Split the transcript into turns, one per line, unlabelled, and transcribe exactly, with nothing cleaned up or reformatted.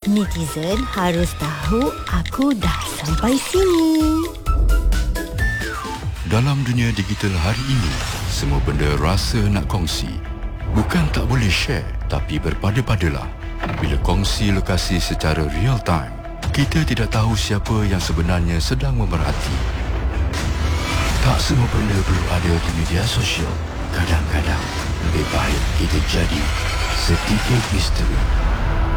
Netizen harus tahu aku dah sampai sini.
Dalam dunia digital hari ini, semua benda rasa nak kongsi. Bukan tak boleh share, tapi berpada-padalah. Bila kongsi lokasi secara real time, kita tidak tahu siapa yang sebenarnya sedang memerhati. Tak semua benda perlu ada di media sosial. Kadang-kadang lebih baik kita jadi sedikit misteri.